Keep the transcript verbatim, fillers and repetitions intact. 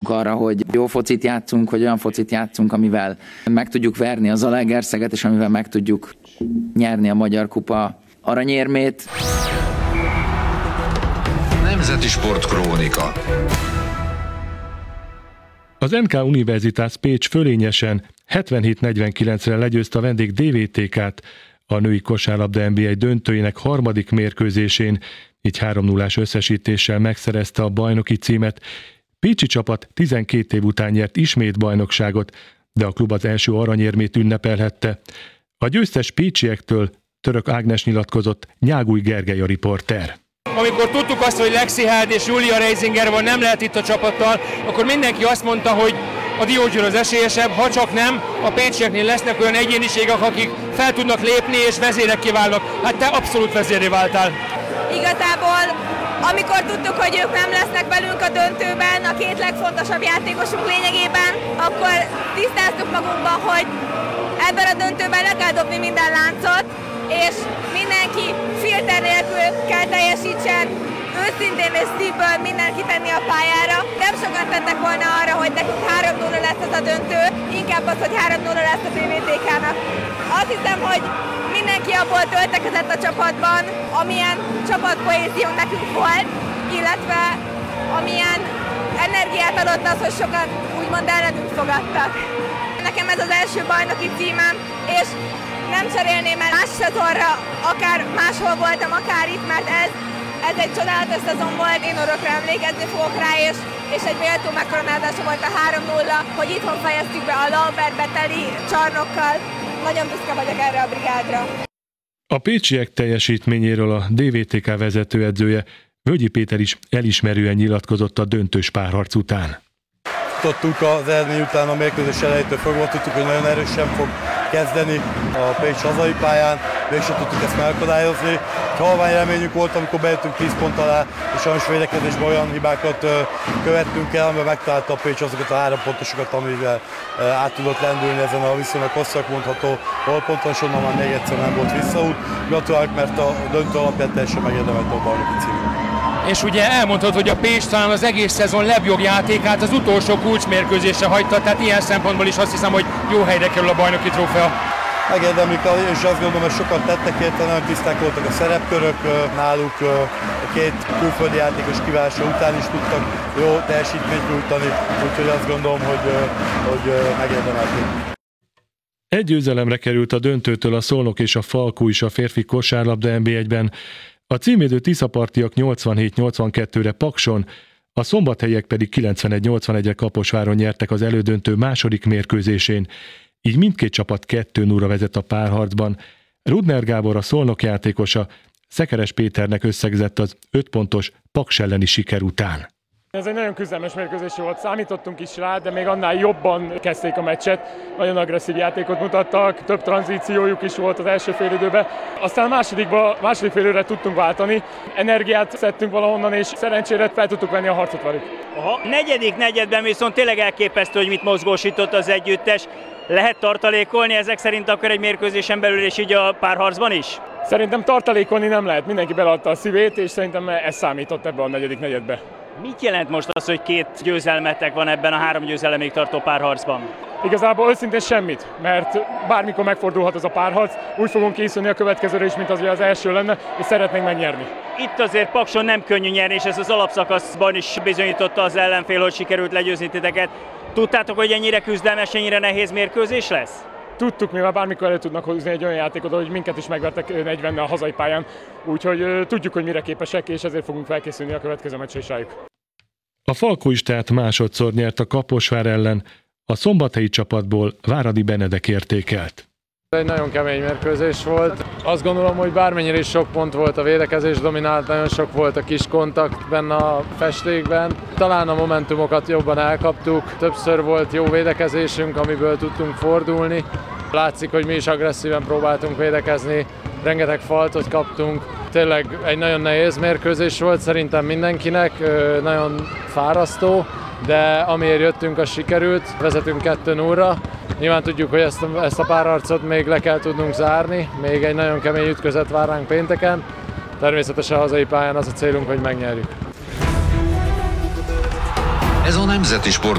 arra, hogy jó focit játszunk, hogy olyan focit játszunk, amivel meg tudjuk verni a Zalaegerszeget, és amivel meg tudjuk nyerni a Magyar Kupa aranyérmét. Nemzeti Sport Krónika. Az en ká Universitas Pécs fölényesen hetvenhét negyvenkilencre legyőzte a vendég dé vé té ká-t a női kosárlabda en bé egy döntőjének harmadik mérkőzésén, így három nullás összesítéssel megszerezte a bajnoki címet. Pécsi csapat tizenkét év után nyert ismét bajnokságot, de a klub az első aranyérmét ünnepelhette. A győztes pécsiektől Török Ágnes nyilatkozott, Nyágúj Gergely a riporter. Amikor tudtuk azt, hogy Lexi Held és Julia Reisinger van, nem lehet itt a csapattal, akkor mindenki azt mondta, hogy a Diógyőr az esélyesebb, ha csak nem, a pécsieknél lesznek olyan egyéniségek, akik fel tudnak lépni és vezérekké válnak. Hát te abszolút vezérré váltál. Igazából, amikor tudtuk, hogy ők nem lesznek velünk a döntőben, a két legfontosabb játékosunk lényegében, akkor tisztáztuk magunkban, hogy ebben a döntőben le kell dobni minden láncot, és mindenki filter nélkül kell teljesítsen, őszintén és szívből mindenki tenni a pályára. Nem sokan tettek volna arra, hogy nekünk három nulla lesz ez a döntő, inkább az, hogy három nulla lesz a dé vé té ká-nak. Azt hiszem, hogy mindenki abból töltekezett a csapatban, amilyen csapatpoézió nekünk volt, illetve amilyen energiát adott az, hogy sokan úgymond ellenünk fogadtak. Nekem ez az első bajnoki címem, és nem cserélném el más szezonra, akár máshol voltam, akár itt, mert ez, ez egy csodálatos szezon volt, én örökre emlékezni fogok rá, és, és egy méltó megkoronázása volt a három nulla, hogy itthon fejeztük be a Lambert teli csarnokkal. Nagyon büszke vagyok erre a brigádra. A pécsiek teljesítményéről a dé vé té ká vezetőedzője, Völgyi Péter is elismerően nyilatkozott a döntős párharc után. Tudtuk az eredmény után a mérkőzés elejétől fogva, tudtuk, hogy nagyon erősen fog kezdeni a Pécs hazai pályán, mégsem tudtuk ezt megakadályozni. Halvány reményünk volt, amikor bejöttünk tíz pont alá, és sajnos védekezésben olyan hibákat követtünk el, amivel megtalálta a Pécs azokat a három pontosokat, amivel át tudott lendülni ezen a viszonylag hosszak mondható gólponton, és onnan már még egyszer nem volt visszaút. Gratulálok, mert a döntő alapján teljesen megérdemelte a bajnoki címet. És ugye elmondhatod, hogy a Pécs talán az egész szezon legjobb játékát az utolsó kulcsmérkőzésre hagyta, tehát ilyen szempontból is azt hiszem, hogy jó helyre kerül a bajnoki trófea. Megérdemlik, és azt gondolom, hogy sokat tettek érte, nagyon tiszták voltak a szerepkörök, náluk a két külföldi játékos kiválása után is tudtak jó teljesítményt nyújtani, úgyhogy azt gondolom, hogy, hogy megérdemelték. Egy győzelemre került a döntőtől a Szolnok és a Falkó is a férfi kosárlabda en bé egyben. A címvédő tiszapartiak nyolcvanhét nyolcvankettőre Pakson, a szombathelyiek pedig kilencvenegy nyolcvanegyre Kaposváron nyertek az elődöntő második mérkőzésén, így mindkét csapat kettő nullra vezet a párharcban. Rudner Gábor, a Szolnok játékosa, Szekeres Péternek összegzett az öt pontos Paks elleni siker után. Ez egy nagyon küzdelmes mérkőzés volt, számítottunk is rá, de még annál jobban kezdték a meccset. Nagyon agresszív játékot mutattak, több tranzíciójuk is volt az első félidőben. Aztán a másodikba, második félidőre tudtunk váltani, energiát szedtünk valahonnan, és szerencsére fel tudtuk venni a harcot velük. Aha. Negyedik negyedben viszont tényleg elképesztő, hogy mit mozgósított az együttes. Lehet tartalékolni ezek szerint akkor egy mérkőzésen belül, és így a párharcban is? Szerintem tartalékolni nem lehet, mindenki beleadta a szívét, és szerintem ez számított ebbe a negyedik negyedbe. Mit jelent most az, hogy két győzelmetek van ebben a három győzelemig tartó párharcban? Igazából őszintén semmit, mert bármikor megfordulhat az a párharc, úgy fogunk készülni a következőre is, mint az, hogy az első lenne, és szeretnénk megnyerni. Itt azért Pakson nem könnyű nyerni, és ez az alapszakaszban is bizonyította az ellenfél, hogy sikerült legyőzni titeket. Tudtátok, hogy ennyire küzdelmes, ennyire nehéz mérkőzés lesz? Tudtuk, mivel bármikor elő tudnak hozni egy olyan játékot, hogy minket is megvertek negyvennel a hazai pályán, úgyhogy uh, tudjuk, hogy mire képesek, és ezért fogunk felkészülni a következő meccsre is rájuk. A Falkó is tehát másodszor nyert a Kaposvár ellen, a szombathelyi csapatból Váradi Benedek értékelt. Egy nagyon kemény mérkőzés volt. Azt gondolom, hogy bármennyire is sok pont volt, a védekezés dominált, nagyon sok volt a kis kontakt benne a festékben. Talán a momentumokat jobban elkaptuk, többször volt jó védekezésünk, amiből tudtunk fordulni. Látszik, hogy mi is agresszíven próbáltunk védekezni, rengeteg faltot kaptunk. Tényleg egy nagyon nehéz mérkőzés volt szerintem mindenkinek, nagyon fárasztó, de amiért jöttünk, az sikerült. Vezetünk kettő nullra. Nyilván tudjuk, hogy ezt a, ezt a párharcot még le kell tudnunk zárni, még egy nagyon kemény ütközet vár ránk pénteken. Természetesen a hazai pályán az a célunk, hogy megnyerjük. Ez a Nemzeti Sport